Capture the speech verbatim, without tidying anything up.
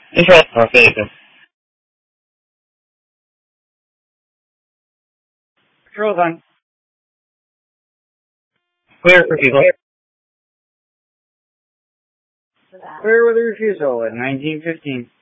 Interest or vehicle. Control on. Clear refusal. Clear with a refusal at nineteen fifteen.